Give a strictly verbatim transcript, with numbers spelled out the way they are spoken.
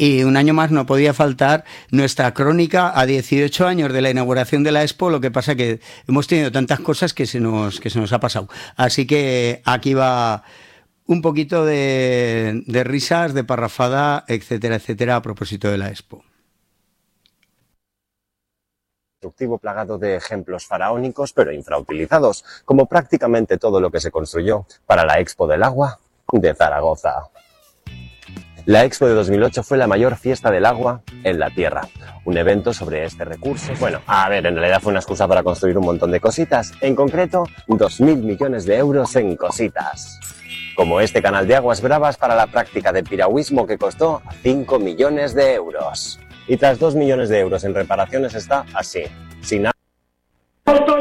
Y un año más no podía faltar nuestra crónica a dieciocho años de la inauguración de la Expo, lo que pasa que hemos tenido tantas cosas que se nos, que se nos ha pasado. Así que aquí va un poquito de, de risas, de parrafada, etcétera, etcétera, a propósito de la Expo. Constructivo plagado de ejemplos faraónicos pero infrautilizados, como prácticamente todo lo que se construyó para la Expo del Agua de Zaragoza. La Expo de dos mil ocho fue la mayor fiesta del agua en la Tierra, un evento sobre este recurso. Bueno, a ver, en realidad fue una excusa para construir un montón de cositas, en concreto dos mil millones de euros en cositas. Como este canal de aguas bravas para la práctica de piragüismo que costó cinco millones de euros. Y tras dos millones de euros en reparaciones está así, sin nada.